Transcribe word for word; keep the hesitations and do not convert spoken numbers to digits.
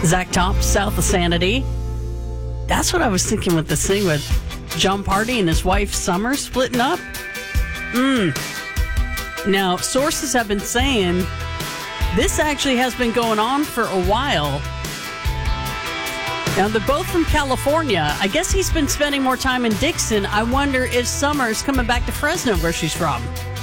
Zach Top, south of Sanity. That's what I was thinking with this thing with John Party and his wife Summer splitting up. Mm. Now, sources have been saying this actually has been going on for a while. Now, they're both from California. I guess he's been spending more time in Dixon. I wonder if Summer's coming back to Fresno, where she's from.